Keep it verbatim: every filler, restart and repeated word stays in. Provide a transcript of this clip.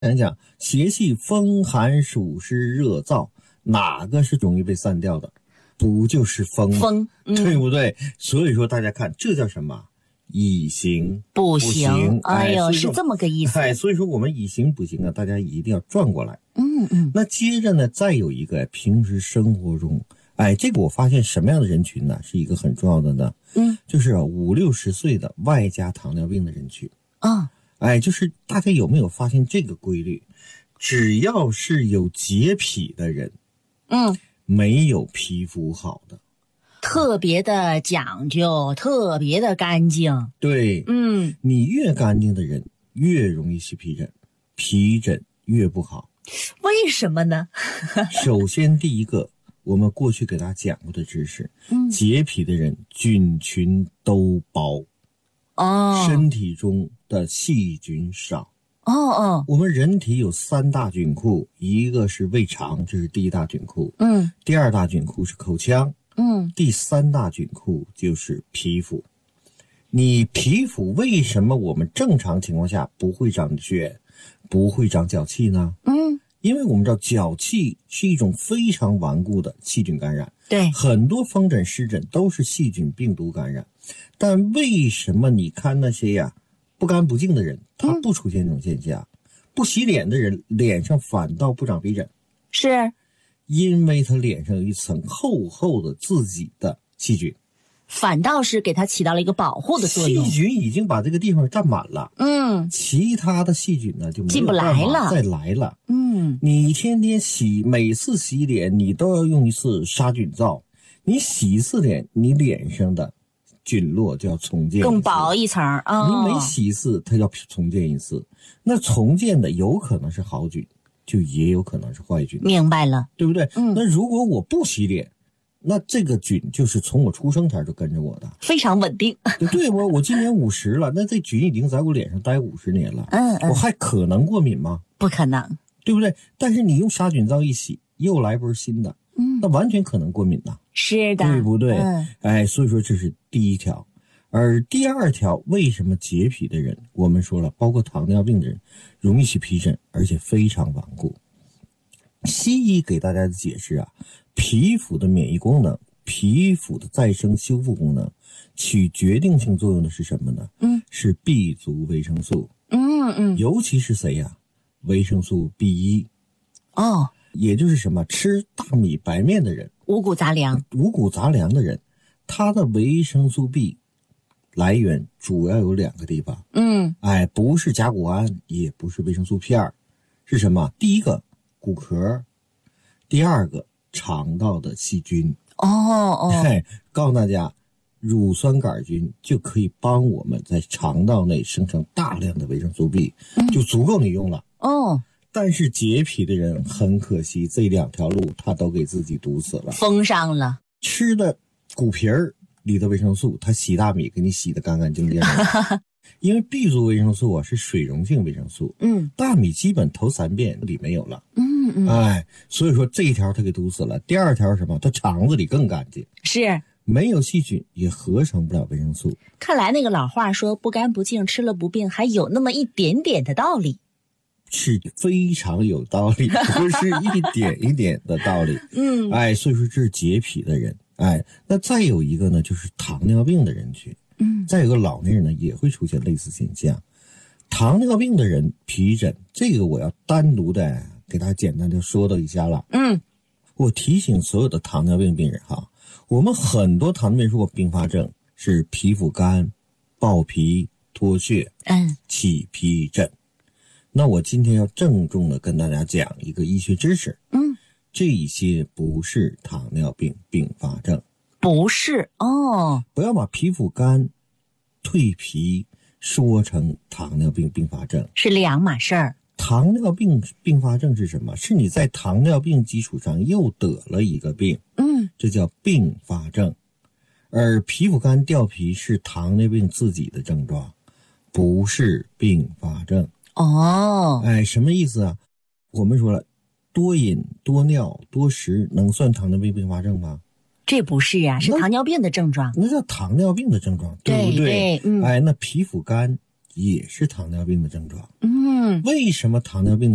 讲讲邪气风寒暑湿热燥，哪个是容易被散掉的？不就是风吗？ 风、嗯、 对不对？所以说大家看，这叫什么？以形补形。 哎呦， 哎、 是这么个意思。 哎，所以说我们以形补形啊，大家一定要转过来。 嗯嗯。 那接着呢，再有一个平时生活中，哎，这个我发现什么样的人群呢，是一个很重要的呢？ 嗯， 就是五六十岁的外加糖尿病的人群。 啊、哦， 哎，就是大家有没有发现这个规律？只要是有洁癖的人， 嗯， 没有皮肤好的， 特别的讲究，特别的干净。 对， 嗯， 你越干净的人越容易起皮疹，皮疹越不好。 为什么呢？ 首先第一个，我们过去给大家讲过的知识， 嗯， 洁癖的人菌群都薄， 哦， 身体中的细菌少。 哦哦， 我们人体有三大菌库，一个是胃肠，这是第一大菌库。 嗯， 第二大菌库是口腔。 嗯， 第三大菌库就是皮肤。你皮肤为什么我们正常情况下不会长血，不会长脚气呢？ 嗯， 因为我们知道脚气是一种非常顽固的细菌感染， 对， 很多风疹湿疹都是细菌病毒感染。但为什么你看那些呀不干不净的人，他不出现这种现象？嗯、不洗脸的人脸上反倒不长皮疹， 是因为他脸上有一层厚厚的自己的细菌， 反倒是给他起到了一个保护的作用。 细菌已经把这个地方占满了， 嗯， 其他的细菌呢就没有进不来了， 再来了。 嗯， 你天天洗，每次洗脸你都要用一次杀菌皂，你洗一次脸，你脸上的菌落就要重建一次， 更薄一层。哦， 你每洗一次，它要重建一次。那重建的有可能是好菌，就也有可能是坏菌。 明白了， 对不对？ 嗯。 那如果我不洗脸，那这个菌就是从我出生前就跟着我的， 非常稳定。 对对，我我今年五十了，那这菌已经在我脸上待五十年了。 嗯嗯。 我还可能过敏吗？ 不可能， 对不对？但是你用杀菌皂一洗，又来波新的， 嗯， 那完全可能过敏呐。 是的， 对不对？ 嗯， 哎，所以说这是第一条。而第二条，为什么洁癖的人，我们说了，包括糖尿病的人，容易起皮疹，而且非常顽固。西医给大家的解释啊，皮肤的免疫功能、皮肤的再生修复功能，起决定性作用的是什么呢？ 嗯， 是 B 族维生素。 嗯嗯， 尤其是谁呀？维生素 B 一。 哦， 也就是什么，吃大米白面的人， 五谷杂粮， 五谷杂粮的人，他的维生素 B 来源主要有两个地方。 嗯， 哎，不是甲钴胺，也不是维生素片，是什么？第一个骨壳，第二个肠道的细菌。 哦哦， 哎，告诉大家，乳酸杆菌就可以帮我们在肠道内生成大量的维生素 B，嗯、就足够你用了。 哦。 但是洁癖的人很可惜，这两条路他都给自己堵死了， 封上了。 吃的骨皮儿里的维生素，他洗大米给你洗得干干净净的。因为 B 族维生素啊是水溶性维生素， 嗯， 大米基本头三遍里没有了， 嗯嗯， 哎，所以说这一条他给堵死了。第二条是什么？他肠子里更干净， 是没有细菌也合成不了维生素。 看来那个老话说不干不净吃了不病，还有那么一点点的道理。 是非常有道理，不是一点一点的道理。 嗯， 哎，所以说这是洁癖的人。哎，那再有一个呢，就是糖尿病的人群。 嗯， 再有个老年人呢，也会出现类似现象。糖尿病的人皮疹，这个我要单独的给大家简单的说到一下了。 嗯， 我提醒所有的糖尿病病人哈，我们很多糖尿病如果并发症是皮肤干、爆皮、脱屑、 嗯， 起皮疹。那我今天要郑重的跟大家讲一个医学知识， 嗯， 这些不是糖尿病并发症， 不是哦， 不要把皮肤干、蜕皮说成糖尿病并发症， 是两码事儿。 糖尿病并发症是什么？是你在糖尿病基础上又得了一个病， 嗯， 这叫并发症。而皮肤干掉皮是糖尿病自己的症状，不是并发症。 哦， 哎，什么意思啊？我们说了，多饮、多尿、多食，能算糖尿病并发症吗？ 这不是啊，是糖尿病的症状。 那叫糖尿病的症状， 对不对？ 对，嗯， 哎，那皮肤干也是糖尿病的症状。 嗯， 为什么糖尿病的